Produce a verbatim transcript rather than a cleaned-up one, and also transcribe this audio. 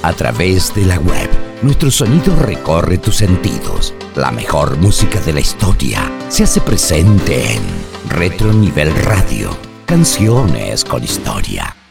a través de la web. Nuestro sonido recorre tus sentidos. La mejor música de la historia se hace presente en Retro Nivel Radio. Canciones con historia.